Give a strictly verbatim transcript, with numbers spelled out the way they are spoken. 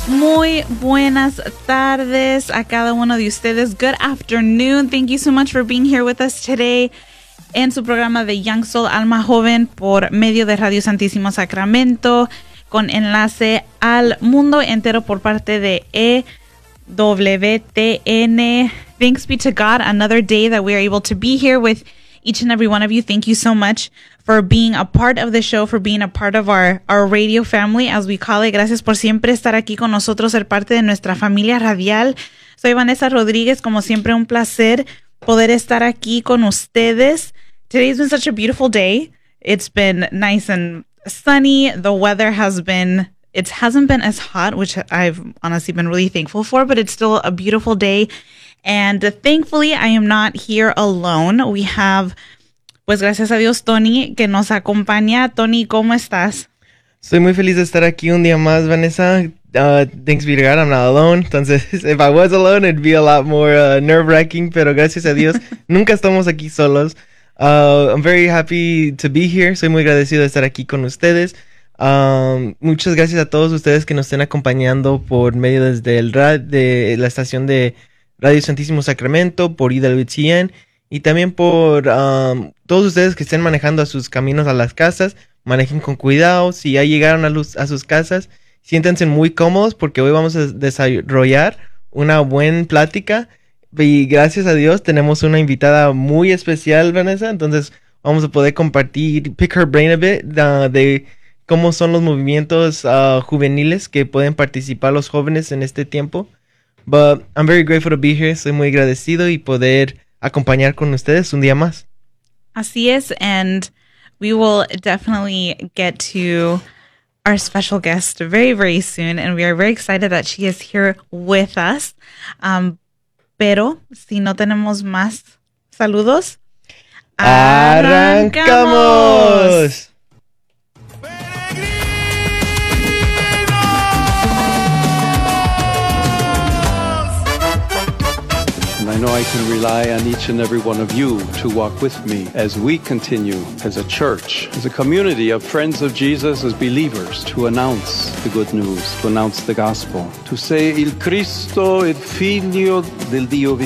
Muy buenas tardes a cada uno de ustedes. Good afternoon. Thank you so much for being here with us today en su programa de Young Soul, Alma Joven, por medio de Radio Santísimo Sacramento, con enlace al mundo entero por parte de E W T N. Thanks be to God, another day that we are able to be here with each and every one of you. Thank you so much for being a part of the show, for being a part of our, our radio family, as we call it. Gracias por siempre estar aquí con nosotros, ser parte de nuestra familia radial. Soy Vanessa Rodríguez, como siempre un placer poder estar aquí con ustedes. Today's been such a beautiful day. It's been nice and sunny. The weather has been, it hasn't been as hot, which I've honestly been really thankful for, but it's still a beautiful day. And thankfully, I am not here alone. We have, pues gracias a Dios, Tony, que nos acompaña. Tony, ¿cómo estás? Estoy muy feliz de estar aquí un día más, Vanessa. Uh, thanks be to God, I'm not alone. Entonces, if I was alone, it'd be a lot more uh, nerve-wracking. Pero gracias a Dios, nunca estamos aquí solos. Uh, I'm very happy to be here. Soy muy agradecido de estar aquí con ustedes. Um, muchas gracias a todos ustedes que nos estén acompañando por medio desde el rad de la estación de Radio Santísimo Sacramento, por E W T N, y también por um, todos ustedes que estén manejando a sus caminos a las casas. Manejen con cuidado. Si ya llegaron a, luz, a sus casas, siéntanse muy cómodos porque hoy vamos a desarrollar una buena plática. Y gracias a Dios tenemos una invitada muy especial, Vanessa. Entonces vamos a poder compartir, pick her brain a bit, uh, de cómo son los movimientos uh, juveniles que pueden participar los jóvenes en este tiempo. But I'm very grateful to be here. Soy muy agradecido y poder acompañar con ustedes un día más. Así es, and we will definitely get to our special guest very, very soon, and we are very excited that she is here with us. Um, pero, si no tenemos más saludos, ¡arrancamos! I know I can rely on each and every one of you to walk with me as we continue as a church, as a community of friends of Jesus, as believers, to announce the good news, to announce the gospel, to say Il Cristo, il Figlio del Dio vivo.